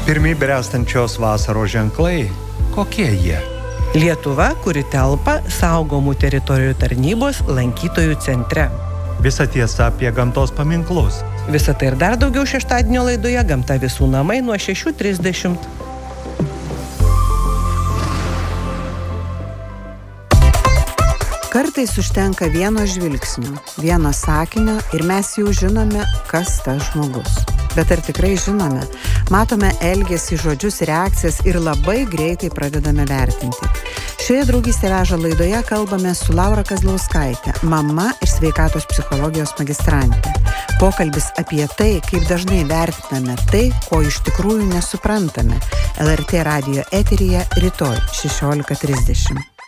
Pirmi bręstančios vasaros ženklai, kokie jie? Lietuva, kuri telpa saugomų teritorijų tarnybos lankytojų centre. Visa tiesa apie gamtos paminklus. Visa tai ir dar daugiau šeštadienio laidoje Gamta visų namai nuo 6:30. Kartais užtenka vieno žvilgsnio, vieno sakinio ir mes jau žinome, kas tas žmogus. Bet ar tikrai žinome? Matome elgesį, žodžius, reakcijas ir labai greitai pradedame vertinti. Šioje draugystė veža laidoje kalbame su Laura Kazlauskaite, mama ir sveikatos psichologijos magistrantė. Pokalbis apie tai, kaip dažnai vertiname tai, ko iš tikrųjų nesuprantame. LRT radijo eteryje rytoj 16:30.